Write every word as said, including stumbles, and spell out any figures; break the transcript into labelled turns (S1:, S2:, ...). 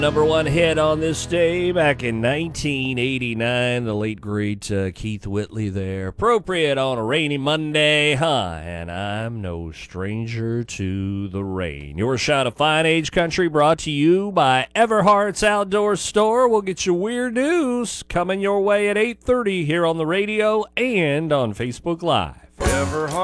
S1: Number one hit on this day back in nineteen eighty-nine. The late, great uh, Keith Whitley there. Appropriate on a rainy Monday. Hi, and I'm no stranger to the rain. Your shot of fine age country brought to you by Everhart's Outdoor Store. We'll get you weird news coming your way at eight thirty here on the radio and on Facebook Live. Everhart.